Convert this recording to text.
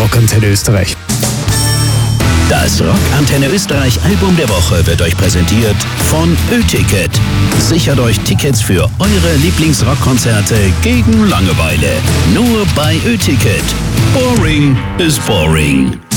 Rockantenne Österreich. Das Rockantenne Österreich Album der Woche wird euch präsentiert von Ö-Ticket. Sichert euch Tickets für eure Lieblingsrockkonzerte gegen Langeweile. Nur bei Ö-Ticket. Boring is boring.